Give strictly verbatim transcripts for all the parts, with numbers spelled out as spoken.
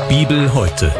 Bibel heute.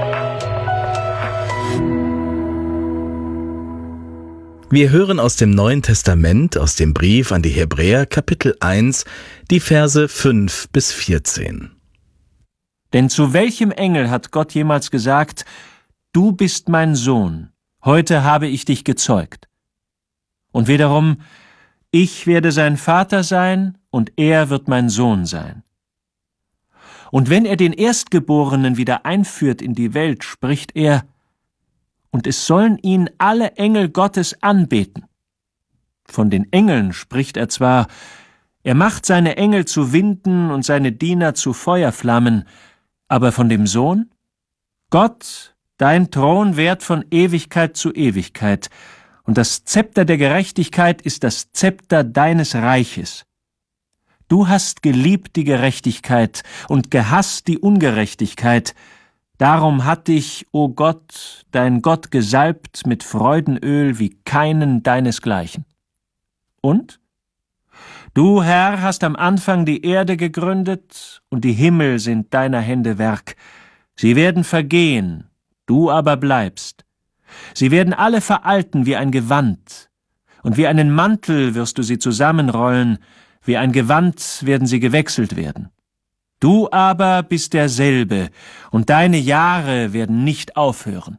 Wir hören aus dem Neuen Testament, aus dem Brief an die Hebräer, Kapitel eins, die Verse fünf bis vierzehn. Denn zu welchem Engel hat Gott jemals gesagt: Du bist mein Sohn, heute habe ich dich gezeugt? Und wiederum: Ich werde sein Vater sein, und er wird mein Sohn sein. Und wenn er den Erstgeborenen wieder einführt in die Welt, spricht er: Und es sollen ihn alle Engel Gottes anbeten. Von den Engeln spricht er zwar: Er macht seine Engel zu Winden und seine Diener zu Feuerflammen, aber von dem Sohn? Gott, dein Thron währt von Ewigkeit zu Ewigkeit, und das Zepter der Gerechtigkeit ist das Zepter deines Reiches. Du hast geliebt die Gerechtigkeit und gehasst die Ungerechtigkeit. Darum hat dich, o Gott, dein Gott gesalbt mit Freudenöl wie keinen deinesgleichen. Und? Du, Herr, hast am Anfang die Erde gegründet, und die Himmel sind deiner Hände Werk. Sie werden vergehen, du aber bleibst. Sie werden alle veralten wie ein Gewand, und wie einen Mantel wirst du sie zusammenrollen, wie ein Gewand werden sie gewechselt werden. Du aber bist derselbe, und deine Jahre werden nicht aufhören.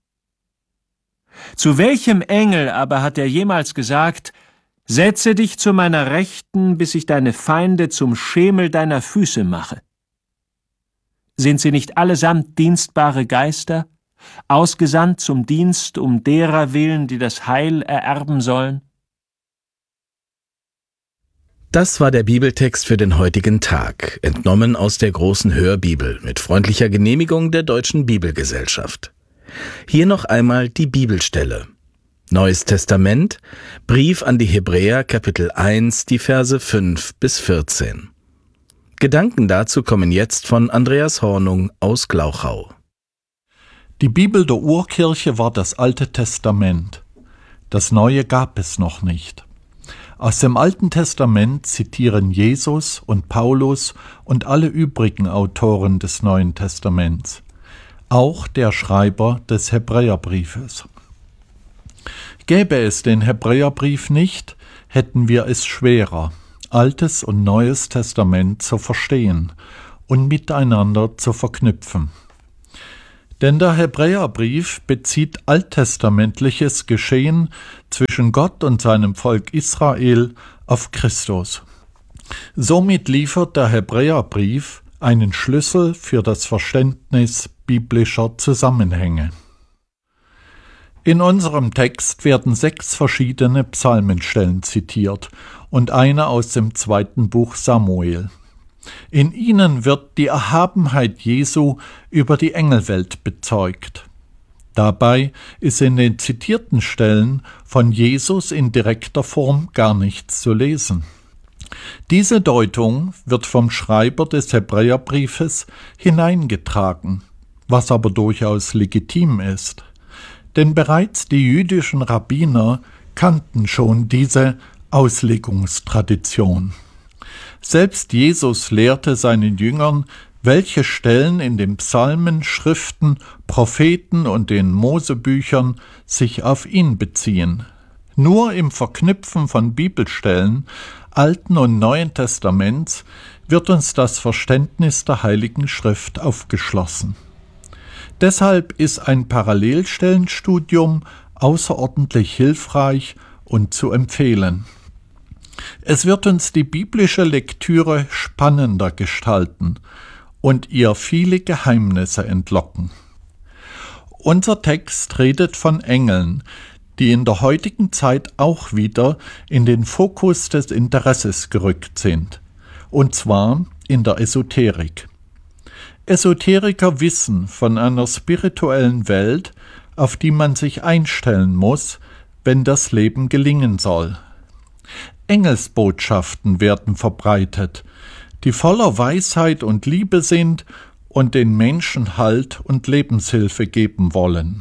Zu welchem Engel aber hat er jemals gesagt: Setze dich zu meiner Rechten, bis ich deine Feinde zum Schemel deiner Füße mache? Sind sie nicht allesamt dienstbare Geister, ausgesandt zum Dienst um derer willen, die das Heil ererben sollen? Das war der Bibeltext für den heutigen Tag, entnommen aus der großen Hörbibel mit freundlicher Genehmigung der Deutschen Bibelgesellschaft. Hier noch einmal die Bibelstelle. Neues Testament, Brief an die Hebräer, Kapitel eins, die Verse fünf bis vierzehn. Gedanken dazu kommen jetzt von Andreas Hornung aus Glauchau. Die Bibel der Urkirche war das Alte Testament. Das Neue gab es noch nicht. Aus dem Alten Testament zitieren Jesus und Paulus und alle übrigen Autoren des Neuen Testaments, auch der Schreiber des Hebräerbriefes. Gäbe es den Hebräerbrief nicht, hätten wir es schwerer, Altes und Neues Testament zu verstehen und miteinander zu verknüpfen. Denn der Hebräerbrief bezieht alttestamentliches Geschehen zwischen Gott und seinem Volk Israel auf Christus. Somit liefert der Hebräerbrief einen Schlüssel für das Verständnis biblischer Zusammenhänge. In unserem Text werden sechs verschiedene Psalmenstellen zitiert und eine aus dem zweiten Buch Samuel. In ihnen wird die Erhabenheit Jesu über die Engelwelt bezeugt. Dabei ist in den zitierten Stellen von Jesus in direkter Form gar nichts zu lesen. Diese Deutung wird vom Schreiber des Hebräerbriefes hineingetragen, was aber durchaus legitim ist. Denn bereits die jüdischen Rabbiner kannten schon diese Auslegungstradition. Selbst Jesus lehrte seinen Jüngern, welche Stellen in den Psalmen, Schriften, Propheten und den Mosebüchern sich auf ihn beziehen. Nur im Verknüpfen von Bibelstellen Alten und Neuen Testaments wird uns das Verständnis der Heiligen Schrift aufgeschlossen. Deshalb ist ein Parallelstellenstudium außerordentlich hilfreich und zu empfehlen. Es wird uns die biblische Lektüre spannender gestalten und ihr viele Geheimnisse entlocken. Unser Text redet von Engeln, die in der heutigen Zeit auch wieder in den Fokus des Interesses gerückt sind, und zwar in der Esoterik. Esoteriker wissen von einer spirituellen Welt, auf die man sich einstellen muss, wenn das Leben gelingen soll. Engelsbotschaften werden verbreitet, die voller Weisheit und Liebe sind und den Menschen Halt und Lebenshilfe geben wollen.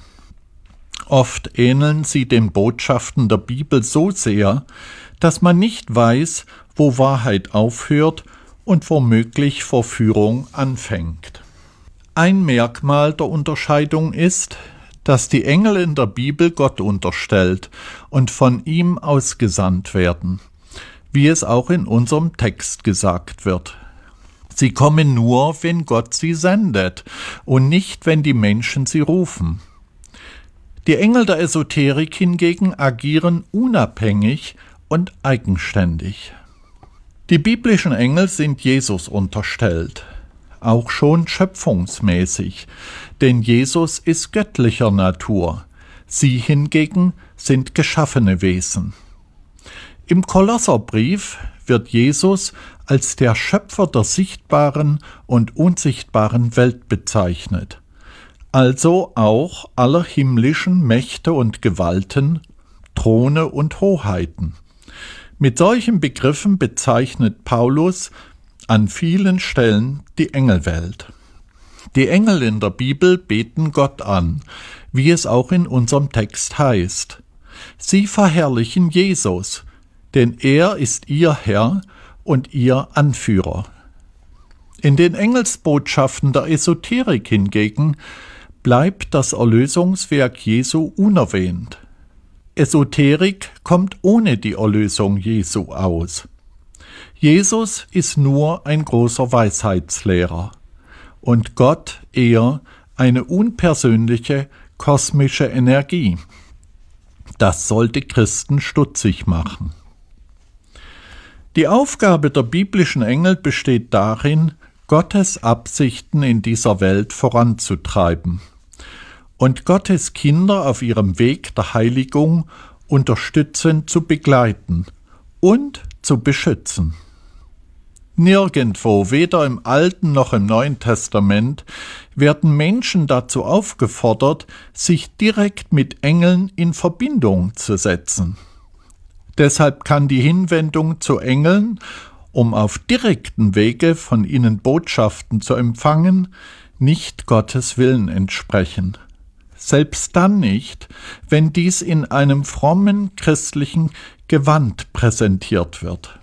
Oft ähneln sie den Botschaften der Bibel so sehr, dass man nicht weiß, wo Wahrheit aufhört und womöglich Verführung anfängt. Ein Merkmal der Unterscheidung ist, dass die Engel in der Bibel Gott unterstellt und von ihm ausgesandt werden, wie es auch in unserem Text gesagt wird. Sie kommen nur, wenn Gott sie sendet und nicht, wenn die Menschen sie rufen. Die Engel der Esoterik hingegen agieren unabhängig und eigenständig. Die biblischen Engel sind Jesus unterstellt, auch schon schöpfungsmäßig, denn Jesus ist göttlicher Natur, sie hingegen sind geschaffene Wesen. Im Kolosserbrief wird Jesus als der Schöpfer der sichtbaren und unsichtbaren Welt bezeichnet, also auch aller himmlischen Mächte und Gewalten, Throne und Hoheiten. Mit solchen Begriffen bezeichnet Paulus an vielen Stellen die Engelwelt. Die Engel in der Bibel beten Gott an, wie es auch in unserem Text heißt. Sie verherrlichen Jesus, denn er ist ihr Herr und ihr Anführer. In den Engelsbotschaften der Esoterik hingegen bleibt das Erlösungswerk Jesu unerwähnt. Esoterik kommt ohne die Erlösung Jesu aus. Jesus ist nur ein großer Weisheitslehrer und Gott eher eine unpersönliche kosmische Energie. Das sollte Christen stutzig machen. Die Aufgabe der biblischen Engel besteht darin, Gottes Absichten in dieser Welt voranzutreiben und Gottes Kinder auf ihrem Weg der Heiligung unterstützend zu begleiten und zu beschützen. Nirgendwo, weder im Alten noch im Neuen Testament, werden Menschen dazu aufgefordert, sich direkt mit Engeln in Verbindung zu setzen. Deshalb kann die Hinwendung zu Engeln, um auf direkten Wege von ihnen Botschaften zu empfangen, nicht Gottes Willen entsprechen. Selbst dann nicht, wenn dies in einem frommen christlichen Gewand präsentiert wird.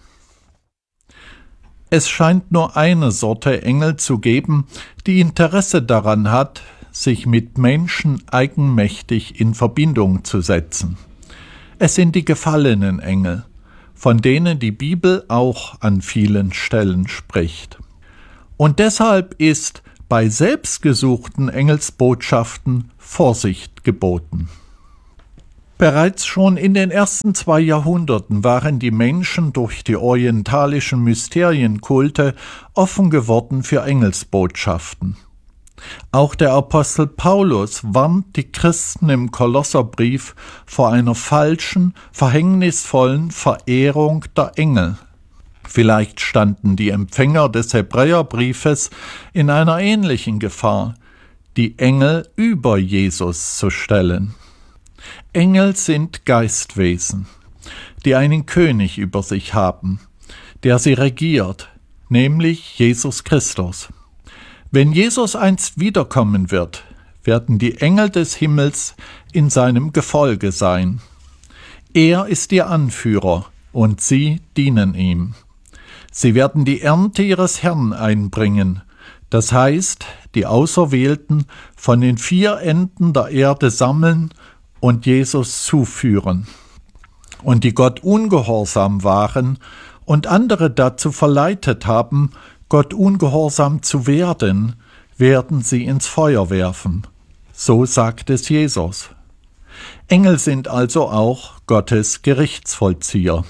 Es scheint nur eine Sorte Engel zu geben, die Interesse daran hat, sich mit Menschen eigenmächtig in Verbindung zu setzen. Es sind die gefallenen Engel, von denen die Bibel auch an vielen Stellen spricht. Und deshalb ist bei selbstgesuchten Engelsbotschaften Vorsicht geboten. Bereits schon in den ersten zwei Jahrhunderten waren die Menschen durch die orientalischen Mysterienkulte offen geworden für Engelsbotschaften. Auch der Apostel Paulus warnt die Christen im Kolosserbrief vor einer falschen, verhängnisvollen Verehrung der Engel. Vielleicht standen die Empfänger des Hebräerbriefes in einer ähnlichen Gefahr, die Engel über Jesus zu stellen. Engel sind Geistwesen, die einen König über sich haben, der sie regiert, nämlich Jesus Christus. Wenn Jesus einst wiederkommen wird, werden die Engel des Himmels in seinem Gefolge sein. Er ist ihr Anführer und sie dienen ihm. Sie werden die Ernte ihres Herrn einbringen, das heißt, die Auserwählten von den vier Enden der Erde sammeln und Jesus zuführen. Und die Gott ungehorsam waren und andere dazu verleitet haben, Gott ungehorsam zu werden, werden sie ins Feuer werfen. So sagt es Jesus. Engel sind also auch Gottes Gerichtsvollzieher.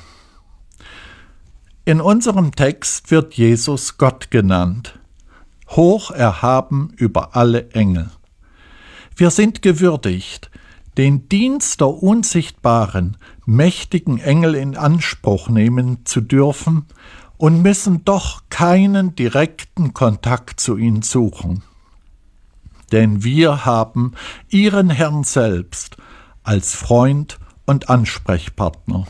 In unserem Text wird Jesus Gott genannt, hoch erhaben über alle Engel. Wir sind gewürdigt, den Dienst der unsichtbaren, mächtigen Engel in Anspruch nehmen zu dürfen und müssen doch keinen direkten Kontakt zu ihnen suchen. Denn wir haben ihren Herrn selbst als Freund und Ansprechpartner.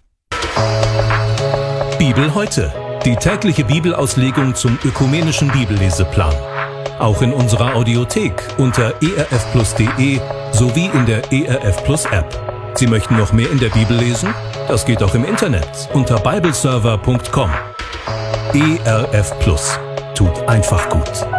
Bibel heute, die tägliche Bibelauslegung zum ökumenischen Bibelleseplan. Auch in unserer Audiothek unter e r f plus punkt d e sowie in der E R F Plus App. Sie möchten noch mehr in der Bibel lesen? Das geht auch im Internet unter bibleserver punkt com. E R F Plus tut einfach gut.